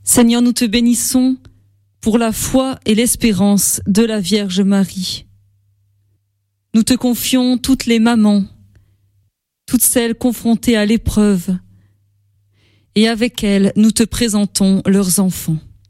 Seigneur, nous te bénissons pour la foi et l'espérance de la Vierge Marie. Nous te confions toutes les mamans, toutes celles confrontées à l'épreuve, et avec elles, nous te présentons leurs enfants.